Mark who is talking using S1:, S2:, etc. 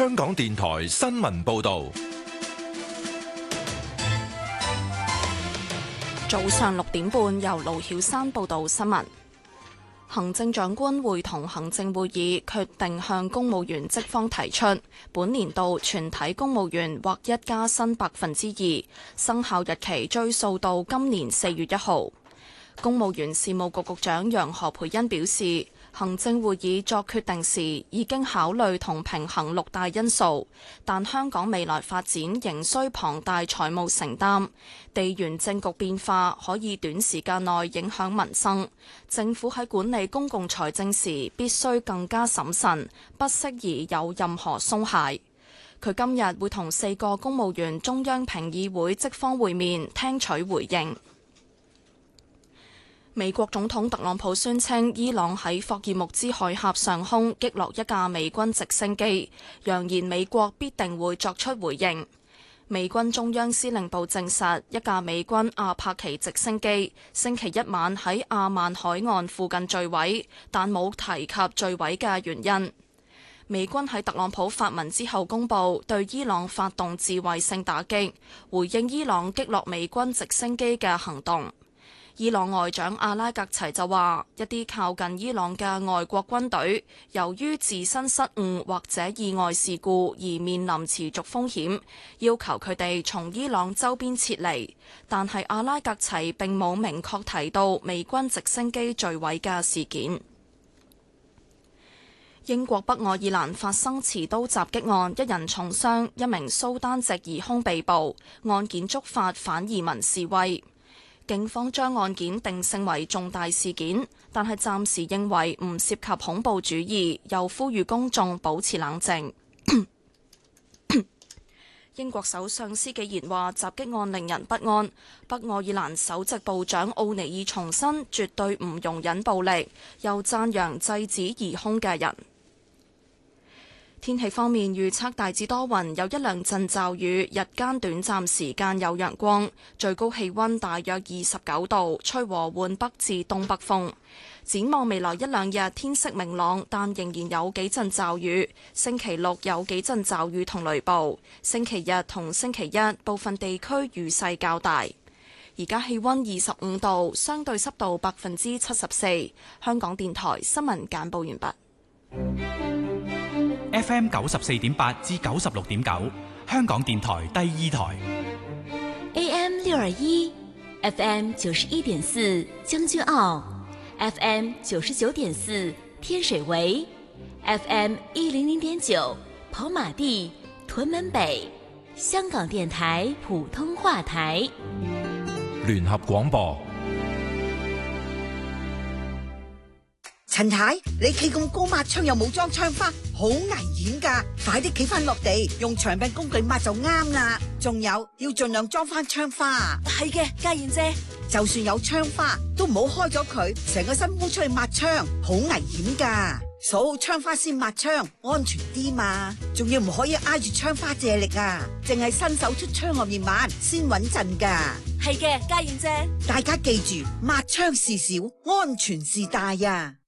S1: 香港電台新聞報道。
S2: 早上6點半，由盧曉珊報道新聞。行政長官會同行政會議決定向公務員職方提出，本年度全體公務員劃一加薪2%，生效日期追溯到今年4月1號。公務員事務局局長楊何蓓茵表示，行政會議作決定時已經考慮同平衡6大因素，但香港未來發展仍需龐大財務承擔，地緣政局變化可以短時間內影響民生，政府喺管理公共財政時必須更加審慎，不適宜有任何鬆懈。佢今日會同4個公務員中央評議會職方會面，聽取回應。美國總統特朗普宣稱，伊朗喺霍爾木茲海峽上空擊落一架美軍直升機，揚言美國必定會作出回應。美軍中央司令部證實，一架美軍阿帕奇直升機星期一晚喺阿曼海岸附近墜毀，但冇提及墜毀嘅原因。美軍喺特朗普發文之後公佈對伊朗發動自衛性打擊，回應伊朗擊落美軍直升機嘅行動。伊朗外長阿拉格齊就話，一啲靠近伊朗嘅外國軍隊由於自身失誤或者意外事故而面臨持續風險，要求佢哋從伊朗周邊撤離，但係阿拉格齊並冇明確提到美軍直升機墜毀嘅事件。英國北愛爾蘭發生持刀襲擊案，一人重傷，一名蘇丹籍疑兇被捕，案件觸發反移民示威。警方將案件定性為重大事件，但係暫時認為唔涉及恐怖主義，又呼籲公眾保持冷靜。英國首相施紀賢話襲擊案令人不安，北愛爾蘭首席部長奧尼爾重申絕對唔容忍暴力，又讚揚制止疑兇嘅人。天氣方面預測大致多雲，有一兩陣驟雨，日間短暫時間有陽光，最高氣溫大約29度，吹和緩北至東北風。展望未來一兩日天色明朗，但仍然有幾陣驟雨。星期六有幾陣驟雨同雷暴，星期日同星期一部分地區雨勢較大。而家氣溫25度，相對濕度74%。香港電台新聞簡報完畢。
S3: FM 94.8至96.9，香港電台第二台。
S4: AM 621 FM 91.4將軍澳 FM 99.4天水圍 FM 100.9跑馬地屯門北，香港電台普通話台。
S1: 聯合廣播。
S5: 陳太，你企咁高抹窗又冇裝窗花，好危險噶！快啲企翻落地，用長柄工具抹就啱啦。仲有要盡量裝翻窗花。
S6: 係嘅，嘉燕姐。
S5: 就算有窗花，都唔好開咗佢，成個身烏出去抹窗，好危險噶。鎖好窗花先抹窗，安全啲嘛。仲要唔可以挨住窗花借力啊，淨係伸手出窗外面抹先穩陣噶。
S6: 係嘅，嘉燕姐。
S5: 大家記住，抹窗事小，安全是大呀。